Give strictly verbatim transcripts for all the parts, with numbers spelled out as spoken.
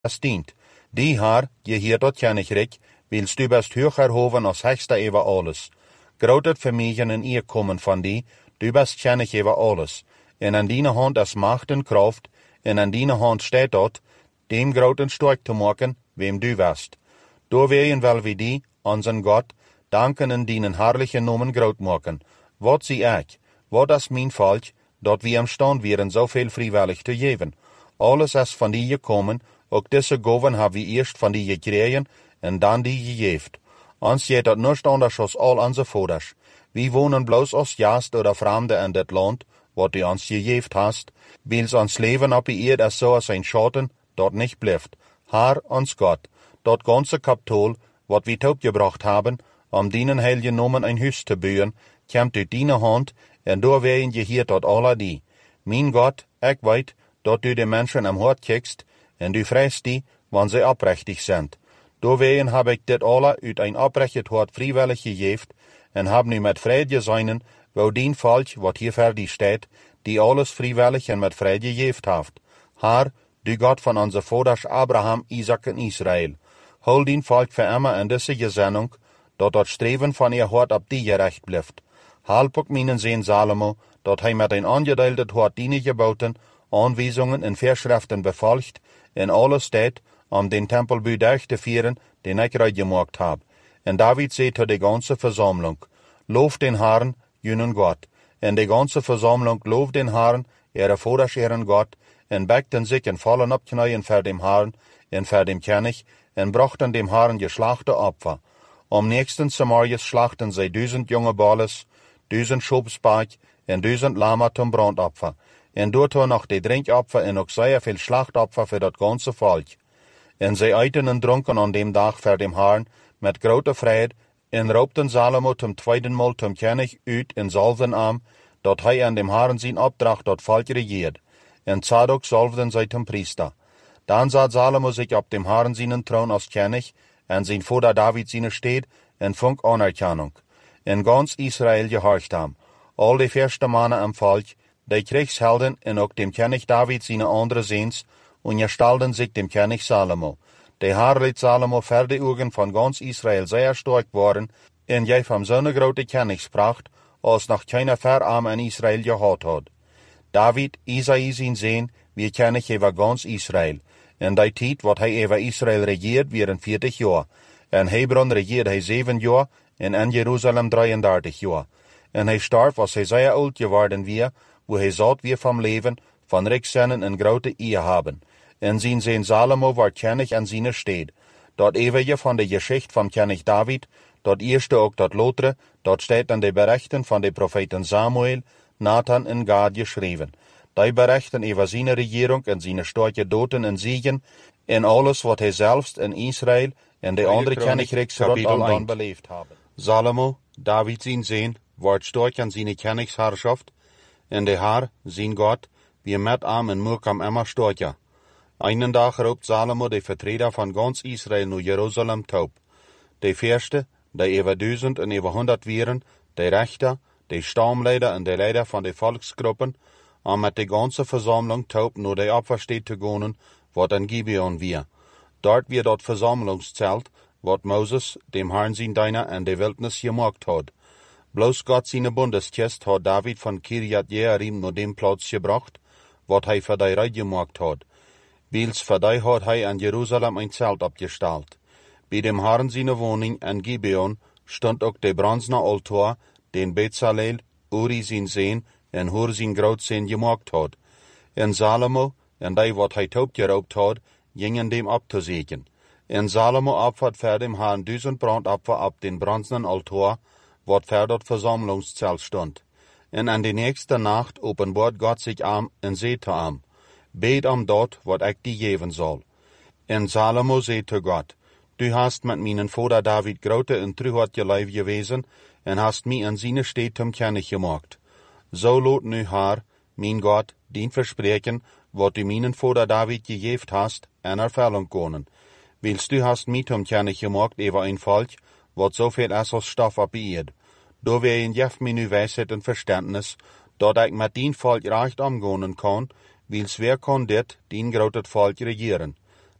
stient. Die haar, je hier tot kennigrik, wils du best hög erhoven als högsta över alles. Groot vermegen en eer komen van die, du best kennig över alles. En aan dine hand is macht en kracht, en aan dine hand staat dat, dem groot en sterk te maken, wem du west. Door weien wel wie die, onze God, danken en dienen herrliche nomen groot maken. Wat zie ik? Wat is mijn fout, dat we am stand wären zoveel vrijwillig te geven? Alles is van die gekomen, ook deze goven hebben we eerst van die gekregen, en dan die gegeven. Ons jeet dat niet anders als al onze vaders. We wonen bloos als gast oder vreemde in dit land, wat u ons gegeven hast, wils ons leven op die eerd is zoals een schatten, dat niet blijft. Haar, ons God, dat ganze kapitool, wat we opgebracht hebben, om dienen heilige nomen een huis te bouwen, komt uit dine hand, en door weien je hier tot alle die. Mijn God, ik weet, dat u de mensen am hart kijkst, en du vreest die, want zij oprechtig zijn. Door weien heb ik dit alle uit een oprecht hart vrijwillig gegeven, en heb nu met vrede zijnen, wou dien volk, wat hier verder staat, die alles vrijwillig en met vrede gegeven heeft. Haar, du God van onze vaders Abraham, Isaac en Israël. Hol dien volk voor immer in deze gezending, dat dat streven van je hart op die gerecht blijft. Help ook mijn zin Salomo, dat hij met een aangedeelde hart diene geboten, aanwijzingen en verschriften bevolgt, en alles deed, om den tempelbouw durch te vieren, den ik eruit gemaakt heb. En David zei tot de ganze verzameling, loof den Herrn, jullie God. En de ganze verzameling loof den Herrn, ihre vaders Herrn God, en bekten zich en vallen op knieën voor dem Herrn, en voor dem König, en brachten dem Herrn geslachte Opfer. Om nächsten Samarias slachten zij duizend jonge bales, duizend schopspaak, en duizend lama zum brandopfer. En doortoe nog de drinkopfer en ook zeer veel slachtopfer voor dat ganze volk. En zij eten en dronken aan dem dag voor dem Herrn, met grote vrede, en roepten Salomo zum tweeden maal zum König uit en zalven aan, dat hij aan dem Herrn zijn opdracht dat volk regeert. En Zadok zalvden zij zum priester. Dan zat Salomo zich op dem Herrn zijn troon als König, en zijn vader David zijn steed, en vond anerkennung. En gans Israël gehorcht hem. Al de eerste mannen am volk, de kriegshelden en ook dem König David zijn andere ziens, onderstelden zich dem König Salomo. De Heer liet Salomo voor de ogen van gans Israël zeer sterk worden, en geef hem zo'n grote koningspracht, als nog keiner verarm in Israël gehad had. David, Isaïe zijn zin, wie König over gans Israël. En die tijd wat hij over Israël regeert, waren veertig jaar. En Hebron regeerde hij zeven jaar, en in Jeruzalem drieëndertig jaar. En hij starf als hij zeer oud geworden weer, wo hij zat weer van leven, van rijkzinnen en grote eer hebben. En zijn zoon Salomo was König aan zijn steed. Dat eeuwige van de geschichte van König David, dat eerste ook dat lotere, dat staat in de berichten van de profeten Samuel, Nathan en Gad geschreven. Die berichten over zijn regering en zijn sterke doten en ziegen, en alles wat hij zelfs in Israël en de andere koninkrijksrotten beleefd hebben. Salomo, David zijn zoon, wordt sterk aan zijn koningsheerschaft, en de Heer, zijn God, wie met hem en maakt hem immer sterker. Einen dag roept Salomo de vertreder van gans Israël naar Jeruzalem toe. De eerste, de over duizend en over honderd wieren, de rechter, de stamleider en de leider van de volksgroepen, om met de ganze verzameling toe naar de opfersteed te gaan, wat in Gibeon weer. Dort weer dat verzamelingszelt, wat Moses, dem Herrn zijn dienaar, in de wildnis gemaakt had. Bloos God zijn bundeskist had David van Kirjat Jearim naar dem plaats gebracht, wat hij voor die reid gemaakt had. Wils voor die had hij in Jeruzalem een zelt opgesteld. Bij dem Herrn zijn woning in Gibeon stond ook de bronzene altaar, den Bezalel, Uri zijn zoon en Hur zijn grootzoon gemaakt had. En Salomo, en die wat hij opgeroopt had, gingen dem op te zeken. En Salomo opfert voor dem Herrn duizend brandopfer op den bronzenen altaar, wat voor dat verzamelingszelt stond. En aan de nächste nacht openbaart God zich aan en zei te hem, beet om dat wat ik die geven zal. En Salomo zei te God, du hast met mijn vader David grote en truhart geleef gewezen, en hast mij in zijn steed zum König gemaakt. Zo loot nu haar, mijn God, dien verspreken, wat du mijn vader David gegeven hast, en ervullen konen. Wils du hast mij zum König gemaakt over een volk, wat zoveel is als stof op eerd. Door wij jef mij nu wijsheid en verstandnis, dat ik met dien volk recht omgaan kan, wils wer kan dit, dien groot volk regeren.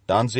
Dan